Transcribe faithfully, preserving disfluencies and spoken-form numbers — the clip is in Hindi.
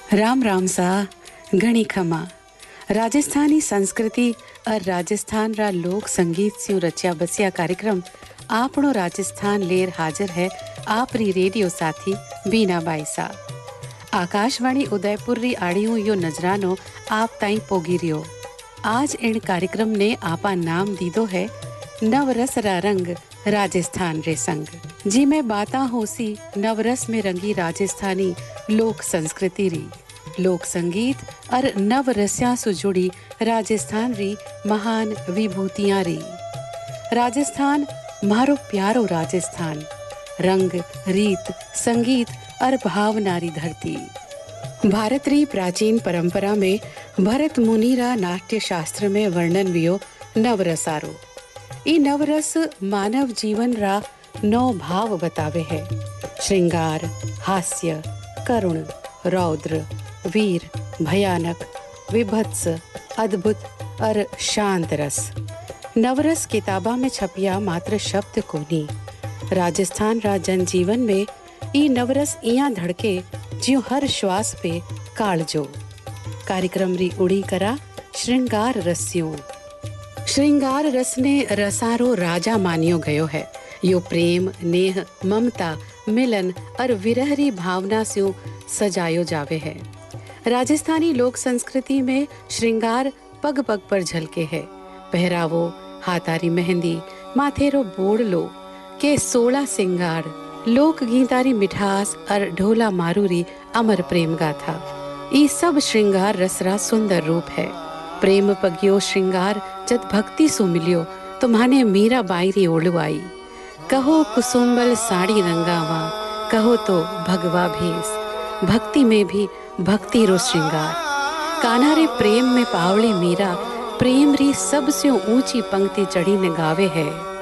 राम राम सा घणी खमा। राजस्थानी संस्कृति और राजस्थान रा लोक संगीत से रचा बसिया कार्यक्रम आपनो राजस्थान लेर हाजिर है आपरी रेडियो साथी बीना बाई सा। आकाशवाणी उदयपुर री आड़ियों यो नजरानो आप ताई पोगी रियो। आज इन कार्यक्रम ने आपा नाम दीदो है नवरस रा रंग राजस्थान रे संग, जी में बाता होसी नवरस में रंगी राजस्थानी लोक संस्कृति री, लोक संगीत और नवरस्या से जुड़ी राजस्थान री महान विभूतियां री। राजस्थान मारो प्यारो राजस्थान, रंग रीत संगीत और भावना री धरती। भारत री प्राचीन परंपरा में भरत मुनि रा नाट्य शास्त्र में वर्णन वियो नवरसारो। ई नवरस मानव जीवन रा नौ भाव बतावे है: श्रृंगार, हास्य, करुण, रौद्र, वीर, भयानक, विभत्स, अद्भुत और शांत रस। नवरस किताबा में छपिया मात्र शब्द कोनी। राजस्थान रा जनजीवन में ई नवरस इया धड़के ज्यों हर श्वास पे कालजो। कार्यक्रम री उड़ी करा श्रृंगार रस्यों। श्रृंगार रस ने रसारो राजा मानियो गयो है। यो प्रेम, नेह, ममता, मिलन और विरह री भावना से सजायो जावे है। राजस्थानी लोक संस्कृति में श्रृंगार पग पग पर झलके है। पहरावो, हाथारी मेहंदी, माथेरो बोड़लो के सोलह सिंगार, लोक गीतारी मिठास और ढोला मारूरी अमर प्रेम गाथा, ये सब श्रृंगार रसरा सुंदर रूप है। प्रेम पगियो श्रृंगार जद भक्ति सो मिलियो तो माने मीरा बाई री ओलू आई। कहो कुसुम्बल साड़ी रंगावा, कहो तो भगवा भेस, भक्ति में भी भक्ति रो श्रृंगार। कान्हा रे प्रेम में पावली मीरा प्रेम री सबसे ऊंची पंक्ति चढ़ी ने गावे है: